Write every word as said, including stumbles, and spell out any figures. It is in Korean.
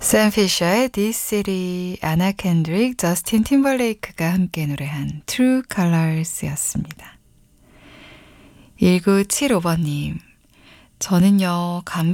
샘 피셔의 This City, 아나 켄드릭, 저스틴 팀벌레이크가 함께 노래한 True Colors였습니다. 일구칠오 번님, 저는요 감기